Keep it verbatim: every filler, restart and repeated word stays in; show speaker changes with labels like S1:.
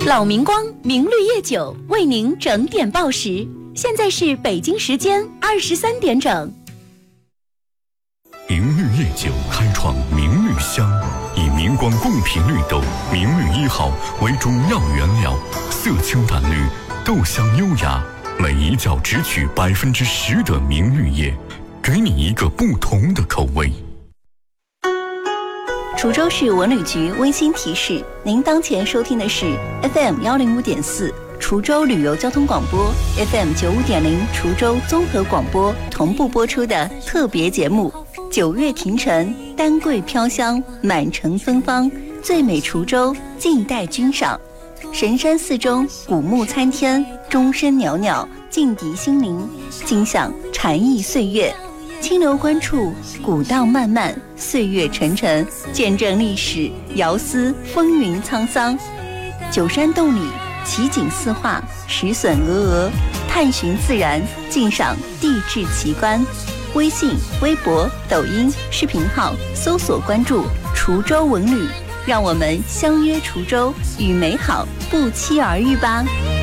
S1: 老明光明绿叶酒为您整点报时，现在是北京时间二十三点整。
S2: 明绿叶酒开创明绿香，以明光贡品绿豆明绿一号为主要原料，色清淡绿，豆香优雅，每一窖只取百分之十的明绿叶，给你一个不同的口味。
S1: 滁州市文旅局温馨提示：您当前收听的是 F M 幺零五点四滁州旅游交通广播 ，F M 九五点零滁州综合广播同步播出的特别节目《九月庭城，丹桂飘香，满城芬芳，最美滁州静待君赏》。神山寺中古木参天，钟声袅袅，静涤心灵，尽享禅意岁月。清流关处，古道漫漫，岁月沉沉，见证历史，遥思风云沧桑。九山洞里，奇景四画，石笋峨峨，探寻自然，尽赏地质奇观。微信、微博、抖音视频号搜索关注滁州文旅，让我们相约滁州，与美好不期而遇吧。